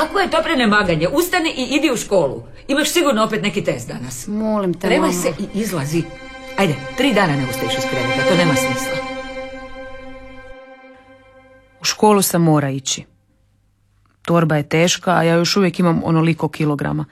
Kako je to prenemaganje? Ustani i idi u školu. Imaš sigurno opet neki test danas. Molim te, Remaj mama. se i izlazi. Ajde, 3 dana ne ustaješ iz kreveta, to nema smisla. U školu sam mora ići. Torba je teška, a ja još uvijek imam onoliko kilograma.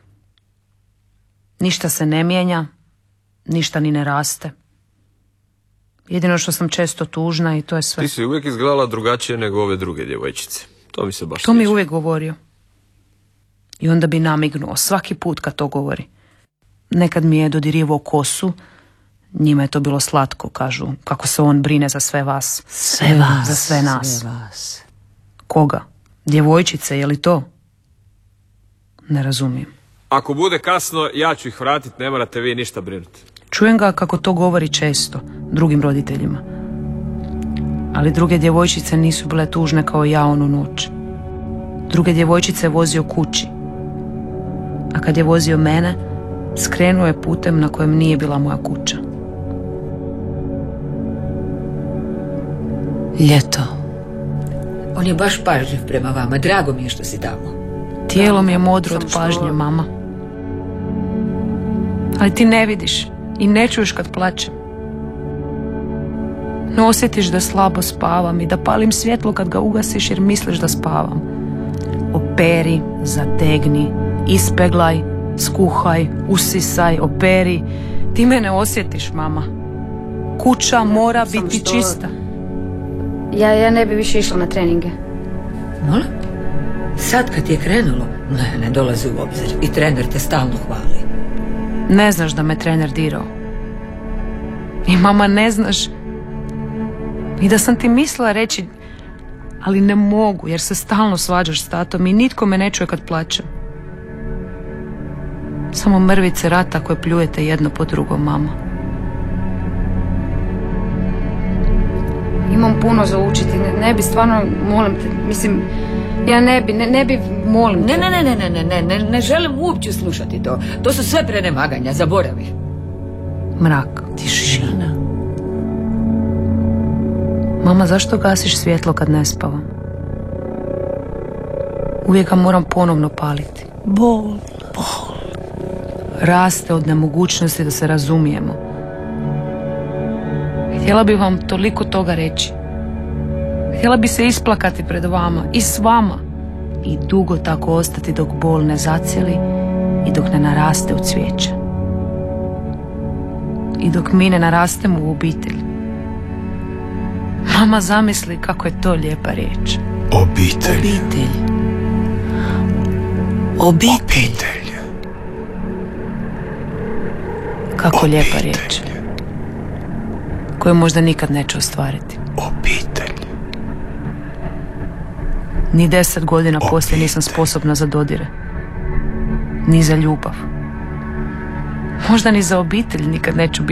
Ništa se ne mijenja, ništa ni ne raste. Jedino što sam često tužna i to je sve. Ti si uvijek izgledala drugačije nego ove druge djevojčice. To mi se baš To mi je sviđa. uvijek govorio. I onda bi namignuo svaki put kad to govori. Nekad mi je dodirivao kosu. Njima je to bilo slatko, kažu, kako se on brine za sve vas. Sve vas. Za sve nas. Sve vas. Koga? Djevojčice, je li to? Ne razumijem. Ako bude kasno, ja ću ih vratiti, ne morate vi ništa brinuti. Čujem ga kako to govori često drugim roditeljima. Ali druge djevojčice nisu bile tužne kao ja onu noć. Druge djevojčice je vozio kući. A kad je vozio mene, skrenuo je putem na kojem nije bila moja kuća. Ljeto. On je baš pažljiv prema vama, drago mi je što si tamo. Tijelo mi je modro od Samo što- pažnje, mama. Ali ti ne vidiš i ne čuješ kad plačem. Ne osjetiš da slabo spavam i da palim svjetlo kad ga ugasiš jer misliš da spavam. Operi, zategni, ispeglaj, skuhaj, usisaj, operi. Ti me ne osjetiš, mama. Kuća mora Samo biti što- čista. Ja ne bi više išla na treninge. Molim? Sad kad je krenulo, ne dolazi u obzir. I trener te stalno hvali. Ne znaš da me trener dirao. I mama, ne znaš i da sam ti mislila reći, ali ne mogu jer se stalno svađaš s tatom i nitko me ne čuje kad plačem. Samo mrvice rata koje pljujete jedno po drugom, mama. Imam puno za učiti. Ne bi stvarno, molim te, mislim, ja ne bi, molim te. Ne želim uopće slušati to. To su sve prenemaganja, zaboravi. Mrak. Tišina. Mama, zašto gasiš svjetlo kad ne spavam? Uvijek ga moram ponovno paliti. Bol. Raste od nemogućnosti da se razumijemo. Htjela bi vam toliko toga reći. Htjela bi se isplakati pred vama i s vama i dugo tako ostati dok bol ne zacijeli i dok ne naraste u cvijeće. I dok mi ne narastemo u obitelj. Mama, zamisli kako je to lijepa riječ. Obitelj. Kako lijepa riječ. Koju možda nikad neću ostvariti. Obitelj. Ni 10 godina poslije nisam sposobna za dodire. Ni za ljubav. Možda ni za obitelj nikad neću biti